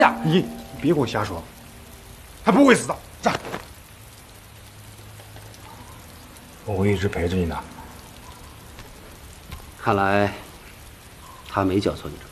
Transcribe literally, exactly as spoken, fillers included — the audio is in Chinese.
呀，你别给我瞎说，他不会死的。站！ 我会一直陪着你的。 看来他没教唆你这么